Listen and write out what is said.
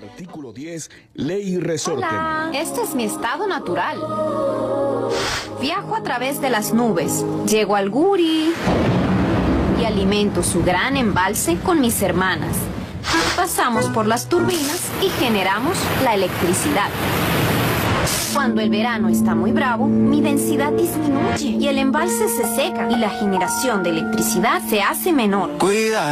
Artículo 10. Ley y resorte. Hola, este es mi estado natural. Viajo a través de las nubes, llego al Guri y alimento su gran embalse con mis hermanas. Pasamos por las turbinas y generamos la electricidad. Cuando el verano está muy bravo, mi densidad disminuye y el embalse se seca y la generación de electricidad se hace menor. Cuida.